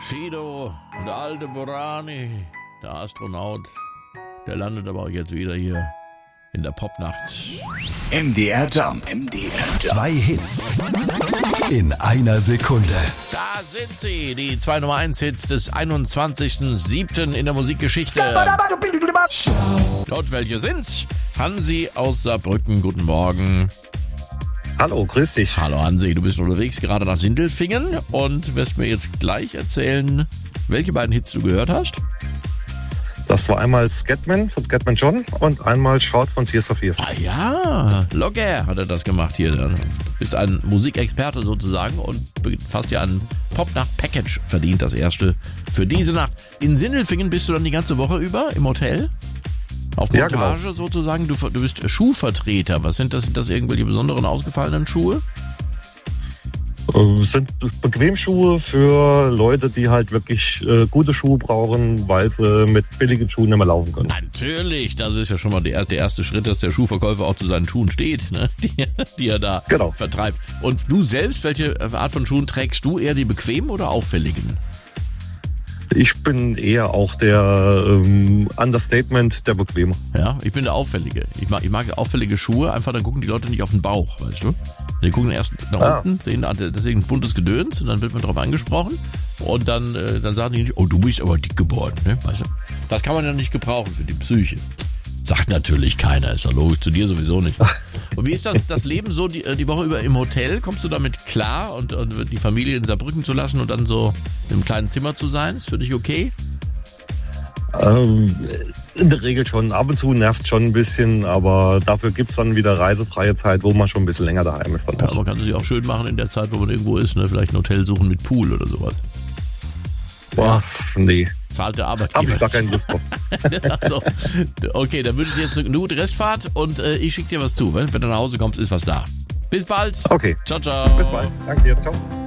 Sido und der alte Borani, der Astronaut, der landet aber auch jetzt wieder hier in der Popnacht. MDR Jump. Zwei Hits in einer Sekunde. Da sind sie, die 2 Nummer 1 Hits des 21.07. in der Musikgeschichte. Und welche sind's? Hansi aus Saarbrücken, guten Morgen. Hallo, grüß dich. Hallo Hansi, du bist unterwegs gerade nach Sindelfingen und wirst mir jetzt gleich erzählen, welche beiden Hits du gehört hast. Das war einmal Scatman von Scatman John und einmal Shout von Tears for Fears. Ah ja, locker hat er das gemacht hier. Du bist ein Musikexperte sozusagen und fast ja ein Popnacht-Package verdient, das erste für diese Nacht. In Sindelfingen bist du dann die ganze Woche über im Hotel? Auf Montage genau. Sozusagen? Du bist Schuhvertreter. Was sind das? Sind das irgendwelche besonderen ausgefallenen Schuhe? Sind Bequemschuhe für Leute, die halt wirklich gute Schuhe brauchen, weil sie mit billigen Schuhen nicht mehr laufen können. Natürlich, das ist ja schon mal der erste Schritt, dass der Schuhverkäufer auch zu seinen Schuhen steht, ne? die er da vertreibt. Und du selbst, welche Art von Schuhen trägst du? Eher die bequemen oder auffälligen? Ich bin eher auch der Understatement der Bequeme. Ja, ich bin der Auffällige. Ich mag auffällige Schuhe, einfach dann gucken die Leute nicht auf den Bauch, weißt du? Die gucken erst nach unten, sehen deswegen ein buntes Gedöns und dann wird man drauf angesprochen und dann sagen die nicht, oh, du bist aber dick geworden, ne? Weißt du? Das kann man ja nicht gebrauchen für die Psyche. Sagt natürlich keiner, ist doch logisch, zu dir sowieso nicht. Und wie ist das Leben so die Woche über im Hotel? Kommst du damit klar und die Familie in Saarbrücken zu lassen und dann so in einem kleinen Zimmer zu sein? Ist für dich okay? In der Regel schon. Ab und zu nervt schon ein bisschen, aber dafür gibt's dann wieder reisefreie Zeit, wo man schon ein bisschen länger daheim ist. Ja, man kann es sich auch schön machen in der Zeit, wo man irgendwo ist, ne? Vielleicht ein Hotel suchen mit Pool oder sowas. Boah, nee. Zahlt der Arbeitgeber. Hab ich gar keine Lust drauf. Also, okay, dann wünsche ich dir jetzt eine gute Restfahrt und ich schicke dir was zu. Wenn du nach Hause kommst, ist was da. Bis bald. Okay. Ciao, ciao. Bis bald. Danke dir. Ciao.